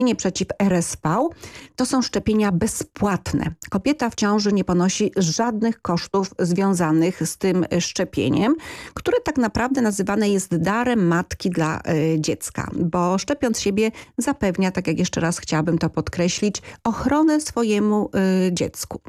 szczepienie przeciw RSV to są szczepienia bezpłatne. Kobieta w ciąży nie ponosi żadnych kosztów związanych z tym szczepieniem, które tak naprawdę nazywane jest darem matki dla dziecka, bo szczepiąc siebie zapewnia, tak jak jeszcze raz chciałabym to podkreślić, ochronę swojemu dziecku.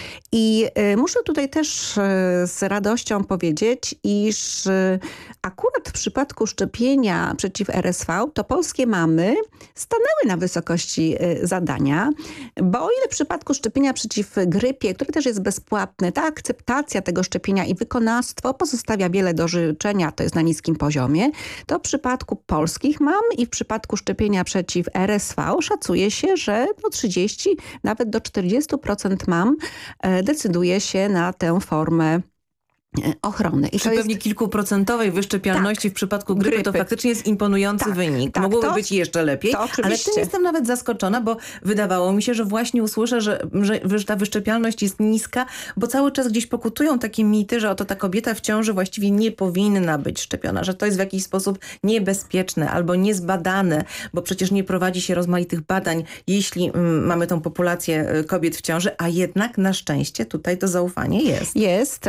I muszę tutaj też z radością powiedzieć, iż akurat w przypadku szczepienia przeciw RSV to polskie mamy stanęły na wysokości zadania, bo o ile w przypadku szczepienia przeciw grypie, które też jest bezpłatne, ta akceptacja tego szczepienia i wykonawstwo pozostawia wiele do życzenia, to jest na niskim poziomie, to w przypadku polskich mam i w przypadku szczepienia przeciw RSV szacuje się, że do 30, nawet do 40% mam decyduje się na tę formę ochrony. I przy pewnie kilkuprocentowej wyszczepialności w przypadku grypy to faktycznie jest imponujący wynik. Mogłoby być jeszcze lepiej, ale tym jestem nawet zaskoczona, bo wydawało mi się, że właśnie usłyszę, że ta wyszczepialność jest niska, bo cały czas gdzieś pokutują takie mity, że oto ta kobieta w ciąży właściwie nie powinna być szczepiona, że to jest w jakiś sposób niebezpieczne albo niezbadane, bo przecież nie prowadzi się rozmaitych badań, jeśli mamy tą populację kobiet w ciąży, a jednak na szczęście tutaj to zaufanie jest. Jest.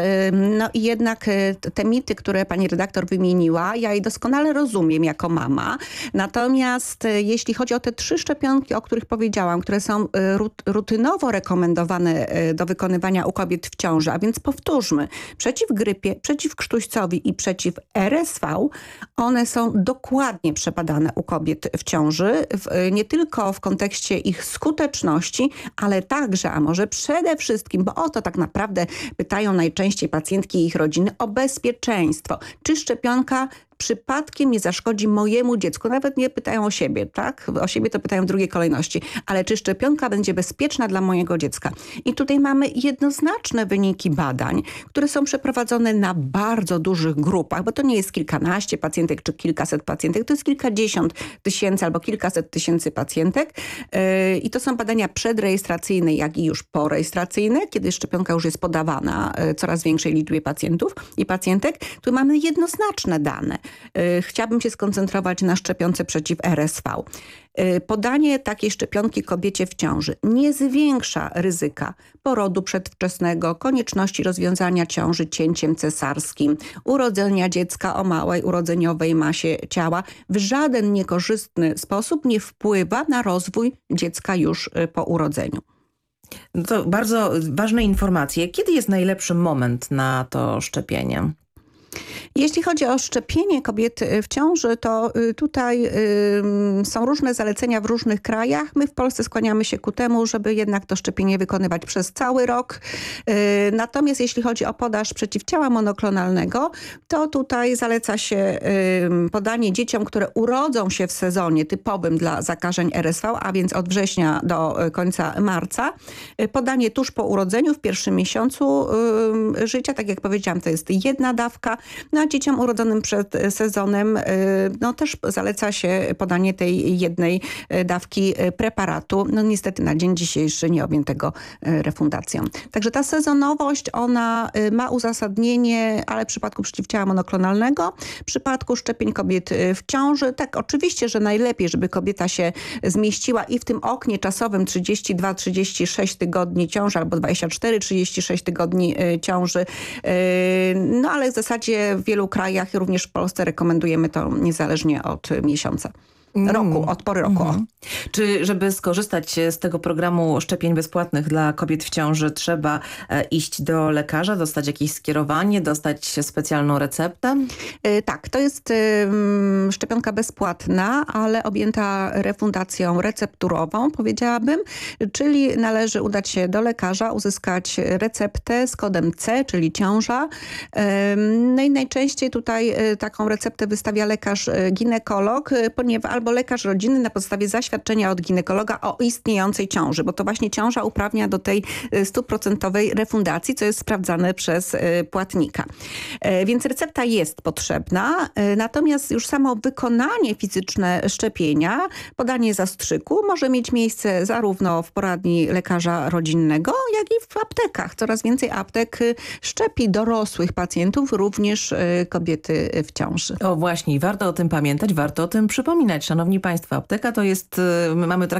I jednak te mity, które pani redaktor wymieniła, ja je doskonale rozumiem jako mama. Natomiast jeśli chodzi o te 3 szczepionki, o których powiedziałam, które są rutynowo rekomendowane do wykonywania u kobiet w ciąży, a więc powtórzmy, przeciw grypie, przeciw krztuścowi i przeciw RSV, one są dokładnie przebadane u kobiet w ciąży, nie tylko w kontekście ich skuteczności, ale także, a może przede wszystkim, bo o to tak naprawdę pytają najczęściej pacjentki i ich rodziny, o bezpieczeństwo. Czy szczepionka przypadkiem nie zaszkodzi mojemu dziecku? Nawet nie pytają o siebie, tak? O siebie to pytają w drugiej kolejności. Ale czy szczepionka będzie bezpieczna dla mojego dziecka? I tutaj mamy jednoznaczne wyniki badań, które są przeprowadzone na bardzo dużych grupach, bo to nie jest kilkanaście pacjentek czy kilkaset pacjentek, to jest kilkadziesiąt tysięcy albo kilkaset tysięcy pacjentek. I to są badania przedrejestracyjne, jak i już porejestracyjne, kiedy szczepionka już jest podawana coraz większej liczbie pacjentów i pacjentek. Tu mamy jednoznaczne dane. Chciałabym się skoncentrować na szczepionce przeciw RSV. Podanie takiej szczepionki kobiecie w ciąży nie zwiększa ryzyka porodu przedwczesnego, konieczności rozwiązania ciąży cięciem cesarskim, urodzenia dziecka o małej urodzeniowej masie ciała. W żaden niekorzystny sposób nie wpływa na rozwój dziecka już po urodzeniu. No to bardzo ważne informacje. Kiedy jest najlepszy moment na to szczepienie? Jeśli chodzi o szczepienie kobiet w ciąży, to tutaj są różne zalecenia w różnych krajach. My w Polsce skłaniamy się ku temu, żeby jednak to szczepienie wykonywać przez cały rok. Natomiast jeśli chodzi o podaż przeciwciała monoklonalnego, to tutaj zaleca się podanie dzieciom, które urodzą się w sezonie typowym dla zakażeń RSV, a więc od września do końca marca. Podanie tuż po urodzeniu, w pierwszym miesiącu życia, tak jak powiedziałam, to jest jedna dawka. No a dzieciom urodzonym przed sezonem no też zaleca się podanie tej jednej dawki preparatu. No niestety na dzień dzisiejszy nie objętego refundacją. Także ta sezonowość, ona ma uzasadnienie, ale w przypadku przeciwciała monoklonalnego, w przypadku szczepień kobiet w ciąży, tak oczywiście, że najlepiej, żeby kobieta się zmieściła i w tym oknie czasowym 32-36 tygodni ciąży albo 24-36 tygodni ciąży. No ale w zasadzie w wielu krajach, również w Polsce rekomendujemy to niezależnie od miesiąca. Roku, od pory roku. Czy żeby skorzystać z tego programu szczepień bezpłatnych dla kobiet w ciąży trzeba iść do lekarza, dostać jakieś skierowanie, dostać specjalną receptę? Tak, to jest szczepionka bezpłatna, ale objęta refundacją recepturową, powiedziałabym, czyli należy udać się do lekarza, uzyskać receptę z kodem C, czyli ciąża. No i najczęściej tutaj taką receptę wystawia lekarz ginekolog, ponieważ albo lekarz rodzinny na podstawie zaświadczenia od ginekologa o istniejącej ciąży, bo to właśnie ciąża uprawnia do tej 100% refundacji, co jest sprawdzane przez płatnika. Więc recepta jest potrzebna, natomiast już samo wykonanie fizyczne szczepienia, podanie zastrzyku może mieć miejsce zarówno w poradni lekarza rodzinnego, jak i w aptekach. Coraz więcej aptek szczepi dorosłych pacjentów, również kobiety w ciąży. O właśnie, warto o tym pamiętać, warto o tym przypominać. Szanowni Państwo, apteka to jest, my mamy